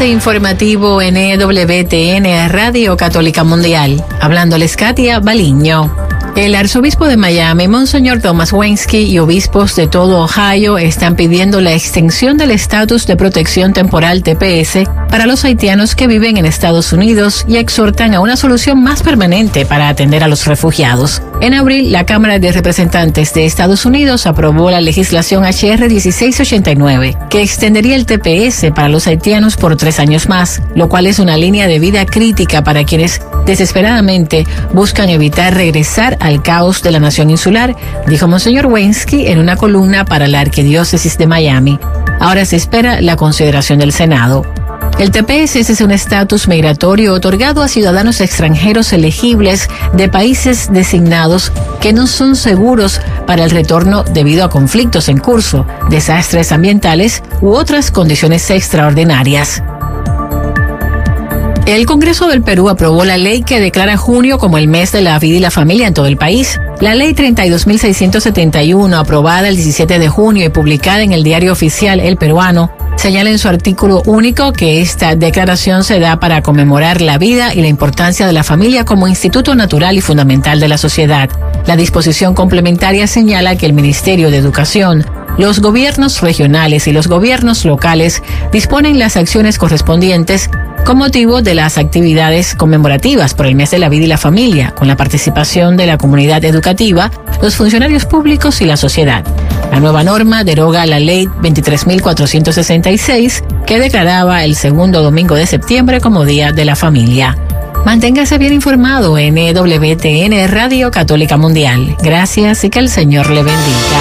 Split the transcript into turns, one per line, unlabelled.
Avance informativo en EWTN Radio Católica Mundial. Hablándoles Katia Baliño. El arzobispo de Miami, Monseñor Thomas Wensky, y obispos de todo Ohio están pidiendo la extensión del estatus de protección temporal TPS para los haitianos que viven en Estados Unidos y exhortan a una solución más permanente para atender a los refugiados. En abril, la Cámara de Representantes de Estados Unidos aprobó la legislación HR 1689, que extendería el TPS para los haitianos por 3 años más, lo cual es una línea de vida crítica para quienes desesperadamente buscan evitar regresar al caos de la nación insular, dijo Monseñor Wensky en una columna para la Arquidiócesis de Miami. Ahora se espera la consideración del Senado. El TPS es un estatus migratorio otorgado a ciudadanos extranjeros elegibles de países designados que no son seguros para el retorno debido a conflictos en curso, desastres ambientales u otras condiciones extraordinarias. El Congreso del Perú aprobó la ley que declara junio como el mes de la vida y la familia en todo el país. La ley 32.671, aprobada el 17 de junio y publicada en el diario oficial El Peruano, señala en su artículo único que esta declaración se da para conmemorar la vida y la importancia de la familia como instituto natural y fundamental de la sociedad. La disposición complementaria señala que el Ministerio de Educación, los gobiernos regionales y los gobiernos locales disponen las acciones correspondientes con motivo de las actividades conmemorativas por el mes de la vida y la familia, con la participación de la comunidad educativa, los funcionarios públicos y la sociedad. La nueva norma deroga la ley 23.466, que declaraba el segundo domingo de septiembre como Día de la Familia. Manténgase bien informado en EWTN Radio Católica Mundial. Gracias y que el Señor le bendiga.